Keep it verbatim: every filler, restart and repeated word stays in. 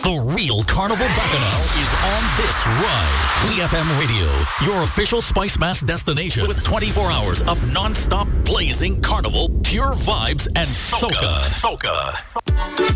The real Carnival Bacchanal is on this ride. E F M Radio, your official Spice Mass destination with twenty-four hours of non-stop blazing carnival, pure vibes, and soca. Soca. soca.